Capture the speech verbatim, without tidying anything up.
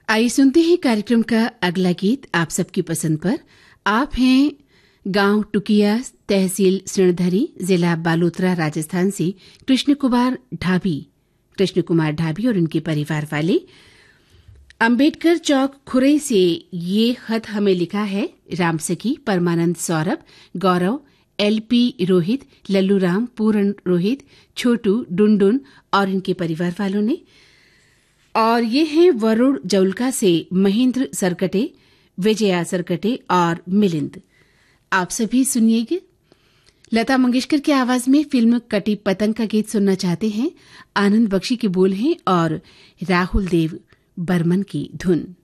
आइए सुनते हैं कार्यक्रम का अगला गीत आप सबकी पसंद पर। आप हैं गांव टुकिया, तहसील सिणधरी, जिला बालोतरा, राजस्थान से कृष्ण कुमार ढाबी कृष्ण कुमार ढाबी और उनके परिवार वाले। अंबेडकर चौक खुरई से ये खत हमें लिखा है राम सखी, परमानंद, सौरभ, गौरव, एलपी रोहित, लल्लू राम, पूर्ण रोहित, छोटू, डुनडुन और इनके परिवार वालों ने। और ये हैं वरुण जौलका से महेंद्र सरकटे, विजया सरकटे और मिलिंद। आप सभी सुनिएगा। लता मंगेशकर की आवाज में फिल्म कटी पतंग का गीत सुनना चाहते हैं। आनंद बख्शी के बोल हैं और राहुल देव बर्मन की धुन।